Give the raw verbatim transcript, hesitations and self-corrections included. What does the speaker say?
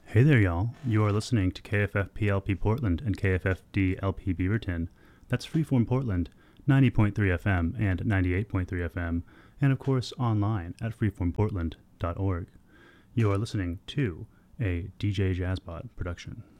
Hey there, y'all. You are listening to K F F P L P Portland and K F F D L P Beaverton. That's Freeform Portland, ninety point three F M and ninety-eight point three F M, and of course online at freeform portland dot org. You are listening to a D J Jazzbot production.